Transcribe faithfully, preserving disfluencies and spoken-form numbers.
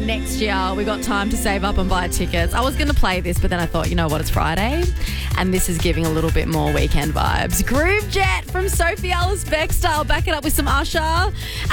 next year. We got time to save up and buy tickets. I was going to play this, but then I thought, you know what, it's Friday. And this is giving a little bit more weekend vibes. Groove Jet from Sophie Ellis Bextor. Back it up with some Usher.